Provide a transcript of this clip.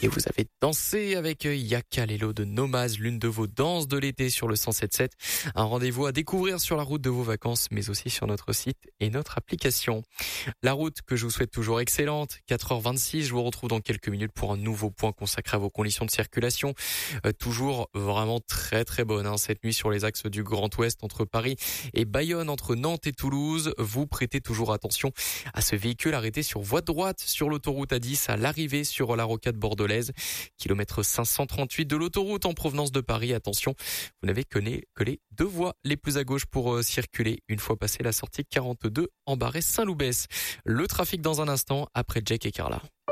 Et vous avez dansé avec Yaka Lelo de Nomaz, l'une de vos danses de l'été sur le 107.7. Un rendez-vous à découvrir sur la route de vos vacances, mais aussi sur notre site et notre application. La route que je vous souhaite toujours excellente. 4h26, je vous retrouve dans quelques minutes pour un nouveau point consacré à vos conditions de circulation. Toujours vraiment très très bonne cette nuit sur les axes du Grand Ouest entre Paris et Bayonne, entre Nantes et Toulouse. Vous prêtez toujours attention à ce véhicule arrêté sur voie droite sur l'autoroute A10 à l'arrivée sur la rocade bordelaise. Kilomètre 538 de l'autoroute en provenance de Paris. Attention, vous n'avez que les deux voies les plus à gauche pour circuler une fois passé la sortie 42 en Barret Saint-Loubès. Le trafic dans un instant après Jack et Carla.